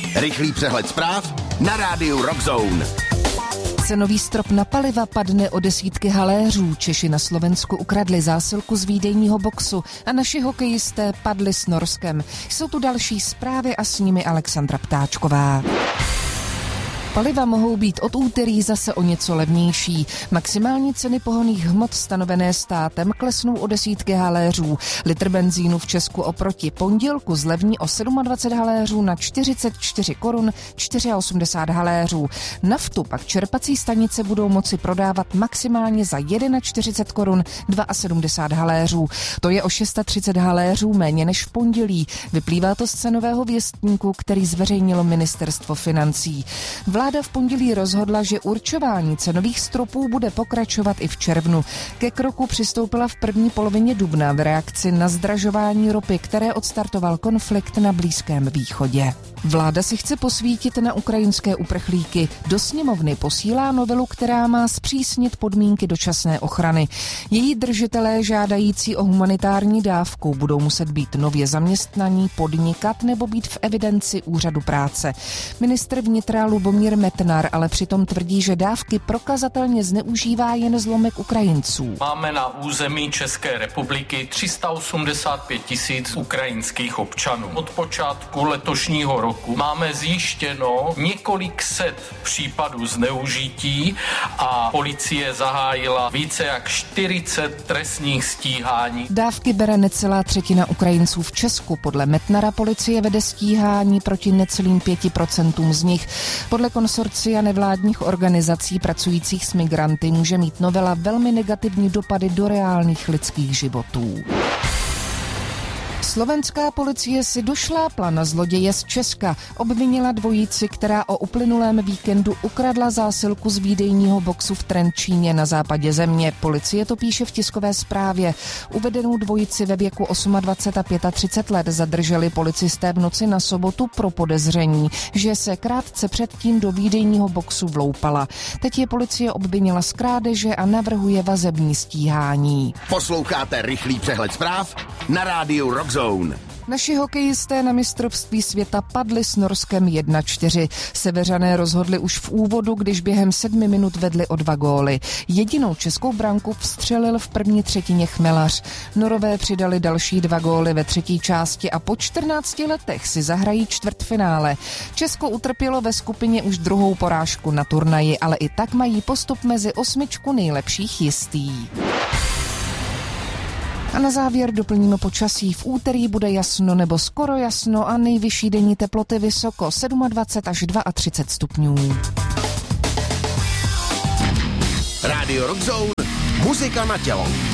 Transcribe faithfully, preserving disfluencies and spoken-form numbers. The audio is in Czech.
Rychlý přehled zpráv na rádiu Rockzone. Cenový strop na paliva padne o desítky haléřů. Češi na Slovensku ukradli zásilku z výdejního boxu a naši hokejisté padli s Norskem. Jsou tu další zprávy a s nimi Alexandra Ptáčková. Paliva mohou být od úterý zase o něco levnější. Maximální ceny pohonných hmot stanovené státem klesnou o desítky haléřů. Litr benzínu v Česku oproti pondělku zlevní o dvacet sedm haléřů na čtyřicet čtyři korun osmdesát čtyři haléřů. Naftu pak čerpací stanice budou moci prodávat maximálně za čtyřicet jedna korun sedmdesát dva haléřů. To je o třicet šest haléřů méně než v pondělí. Vyplývá to z cenového věstníku, který zveřejnilo ministerstvo financí. Vláda v pondělí rozhodla, že určování cenových stropů bude pokračovat i v červnu. Ke kroku přistoupila v první polovině dubna v reakci na zdražování ropy, které odstartoval konflikt na Blízkém východě. Vláda si chce posvítit na ukrajinské uprchlíky. Do sněmovny posílá novelu, která má zpřísnit podmínky dočasné ochrany. Její držitelé žádající o humanitární dávku budou muset být nově zaměstnaní, podnikat nebo být v evidenci úřadu práce. Ministr vnitra Lubomír Metnar ale přitom tvrdí, že dávky prokazatelně zneužívá jen zlomek Ukrajinců. Máme na území České republiky tři sta osmdesát pět tisíc ukrajinských občanů. Od počátku letošního roku máme zjištěno několik set případů zneužití a policie zahájila více jak čtyřicet trestních stíhání. Dávky bere necelá třetina Ukrajinců v Česku. Podle Metnara policie vede stíhání proti necelým pěti procentům z nich. Podle konsorcia nevládních organizací pracujících s migranty může mít novela velmi negativní dopady do reálných lidských životů. Slovenská policie si došlápla na zloděje z Česka. Obvinila dvojici, která o uplynulém víkendu ukradla zásilku z výdejního boxu v Trenčíně na západě země. Policie to píše v tiskové zprávě. Uvedenou dvojici ve věku dvacet osm a třicet pět let zadrželi policisté v noci na sobotu pro podezření, že se krátce předtím do výdejního boxu vloupala. Teď je policie obvinila z krádeže a navrhuje vazební stíhání. Posloucháte rychlý přehled zpráv na rádiu Rockzone. Naši hokejisté na mistrovství světa padli s Norskem jedna čtyři. Seveřané rozhodli už v úvodu, když během sedmi minut vedli o dva góly. Jedinou českou branku vstřelil v první třetině Chmelař. Norové přidali další dva góly ve třetí části a po čtrnácti letech si zahrají čtvrtfinále. Česko utrpělo ve skupině už druhou porážku na turnaji, ale i tak mají postup mezi osmičku nejlepších jistý. A na závěr doplníme počasí. V úterý bude jasno nebo skoro jasno a nejvyšší denní teploty vysoko dvacet sedm až třicet dva stupňů. Rádio Rockzone, muzika na tělo.